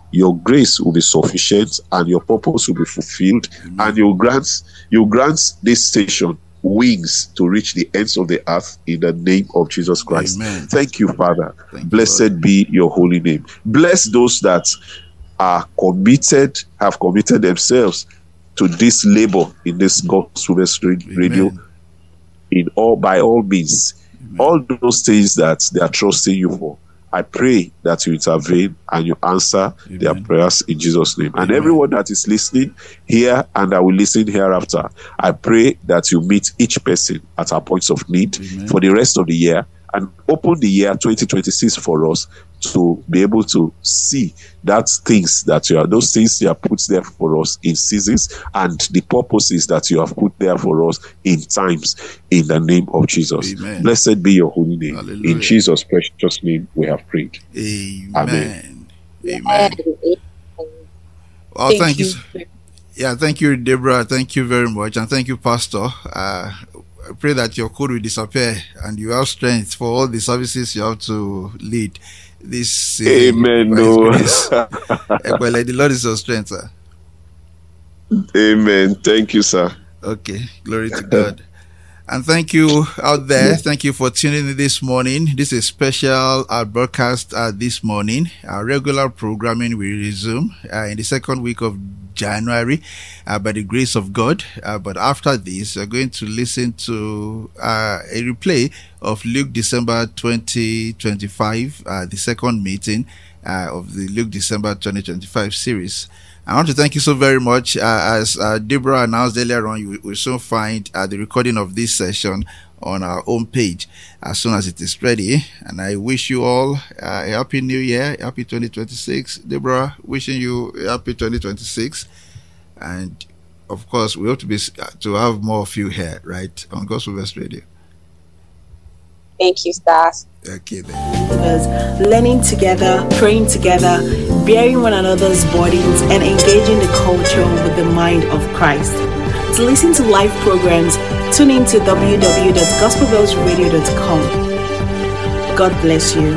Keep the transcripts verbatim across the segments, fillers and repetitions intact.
your grace will be sufficient and your purpose will be fulfilled. Amen. And you grant you grant this station wings to reach the ends of the earth in the name of Jesus Christ. Amen. Thank you, Father. Thank Blessed you, be your holy name. Bless those that are committed, have committed themselves to this labor in this gospel radio. Amen. In all, by all means, Amen. All those things that they are trusting you for, I pray that you intervene and you answer Amen. Their prayers in Jesus' name. Amen. And everyone that is listening here and that will listen hereafter, I pray that you meet each person at our points of need Amen. For the rest of the year, and open the year twenty twenty-six for us to be able to see that things that you are, those things you have put there for us in seasons, and the purposes that you have put there for us in times, in the name of Jesus. Amen. Blessed be your holy name. Hallelujah. In Jesus' precious name we have prayed. Amen. Amen. Amen. Well, thank, thank you. you. Yeah, thank you, Deborah. Thank you very much. And thank you, Pastor. Uh, I pray that your cold will disappear and you have strength for all the services you have to lead this season. Amen. No. Well, the Lord is your strength, sir. Amen. Thank you, sir. Okay. Glory to God. And thank you out there. Thank you for tuning in this morning. This is a special uh, broadcast uh, this morning. Our regular programming will resume uh, in the second week of January uh, by the grace of God. Uh, but after this, we're going to listen to uh, a replay of Luke December twenty twenty-five, uh, the second meeting uh, of the Luke December twenty twenty-five series. I want to thank you so very much. Uh, as uh, Deborah announced earlier on, you will soon find uh, the recording of this session on our own page as soon as it is ready. And I wish you all uh, a happy new year, happy twenty twenty-six. Deborah, wishing you a happy twenty twenty-six. And of course, we hope to be to have more of you here, right, on Gospel Best Radio. Thank you, Stas. Okay, then. Learning together, praying together, bearing one another's burdens, and engaging the culture with the mind of Christ. To listen to live programs, tune in to w w w dot gospel bells radio dot com. God bless you.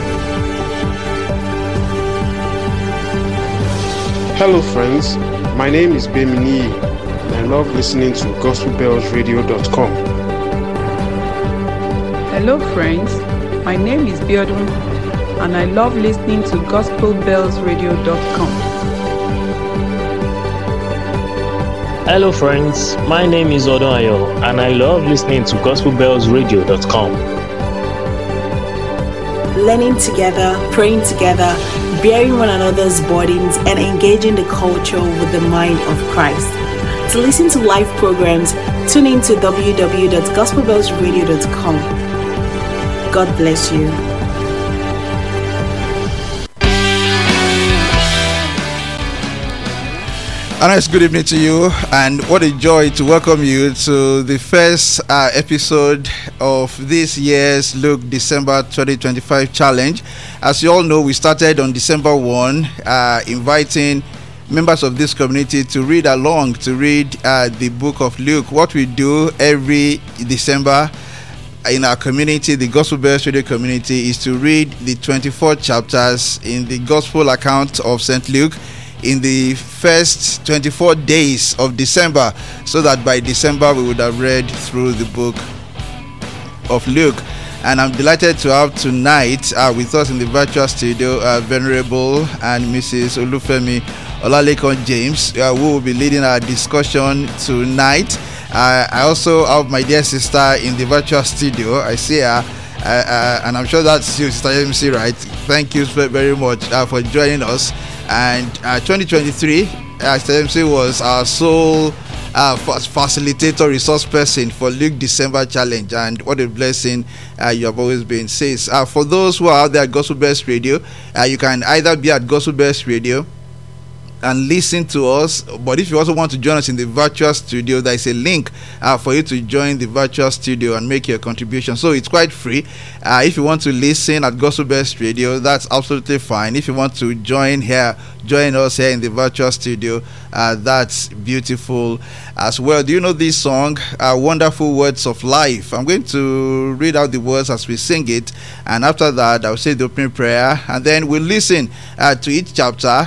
Hello, friends. My name is Bemini, and I love listening to gospel bells radio dot com. Hello friends, my name is Biodun and I love listening to gospel bells radio dot com. Hello friends, my name is Odonayo and I love listening to gospel bells radio dot com. Learning together, praying together, bearing one another's burdens, and engaging the culture with the mind of Christ. To listen to live programs, tune in to w w w dot gospel bells radio dot com. God bless you. A nice good evening to you, and what a joy to welcome you to the first uh, episode of this year's Luke December twenty twenty-five challenge. As you all know, we started on December first, uh, inviting members of this community to read along, to read uh, the book of Luke. What we do every December in our community, the Gospel Bells Radio community, is to read the twenty-four chapters in the Gospel account of Saint Luke in the first twenty-four days of December, so that by December we would have read through the book of Luke. And I'm delighted to have tonight uh, with us in the virtual studio uh, Venerable and Missus Olufemi Olalekan James, uh, who will be leading our discussion tonight. Uh, I also have my dear sister in the virtual studio. I see her, uh, uh, and I'm sure that's you, Sister M C, right? Thank you very much uh, for joining us. And uh, twenty twenty-three, uh, Sister M C was our sole uh, facilitator, resource person for Luke December Challenge, and what a blessing uh, you have always been. Says uh, for those who are out there at Gospel Bells Radio, uh, you can either be at Gospel Bells Radio and listen to us, but if you also want to join us in the virtual studio, there is a link uh, for you to join the virtual studio and make your contribution. So it's quite free. Uh, if you want to listen at Gospel Bells Radio, that's absolutely fine. If you want to join here, join us here in the virtual studio, uh, that's beautiful as well. Do you know this song, uh, Wonderful Words of Life? I'm going to read out the words as we sing it, and after that I'll say the opening prayer, and then we'll listen uh, to each chapter